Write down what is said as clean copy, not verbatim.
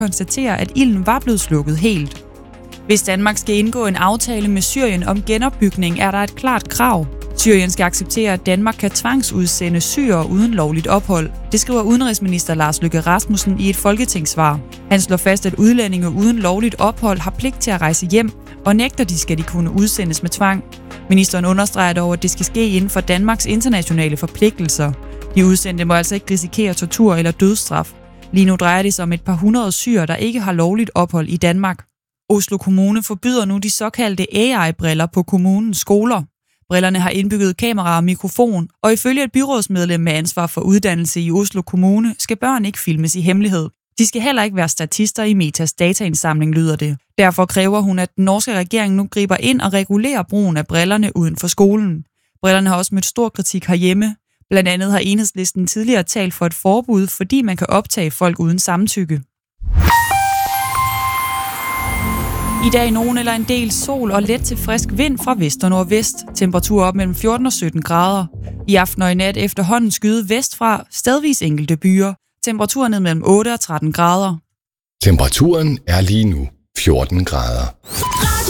konstaterer, at ilden var blevet slukket helt. Hvis Danmark skal indgå en aftale med Syrien om genopbygning, er der et klart krav. Syrien skal acceptere, at Danmark kan tvangsudsende syrere uden lovligt ophold. Det skriver udenrigsminister Lars Løkke Rasmussen i et folketingssvar. Han slår fast, at udlændinge uden lovligt ophold har pligt til at rejse hjem, og nægter de skal de kunne udsendes med tvang. Ministeren understreger dog, at det skal ske inden for Danmarks internationale forpligtelser. De udsendte må altså ikke risikere tortur eller dødsstraf. Lige nu drejer det sig om et par hundrede syrere, der ikke har lovligt ophold i Danmark. Oslo Kommune forbyder nu de såkaldte AI-briller på kommunens skoler. Brillerne har indbygget kamera og mikrofon, og ifølge et byrådsmedlem med ansvar for uddannelse i Oslo Kommune, skal børn ikke filmes i hemmelighed. De skal heller ikke være statister i Metas dataindsamling, lyder det. Derfor kræver hun, at den norske regering nu griber ind og regulerer brugen af brillerne uden for skolen. Brillerne har også mødt stor kritik herhjemme. Blandt andet har Enhedslisten tidligere talt for et forbud, fordi man kan optage folk uden samtykke. I dag nogen eller en del sol og let til frisk vind fra vest og nordvest. Temperatur op mellem 14 og 17 grader. I aften og i nat efterhånden skyde vestfra, stedvis enkelte byer. Temperaturer ned mellem 8 og 13 grader. Temperaturen er lige nu 14 grader.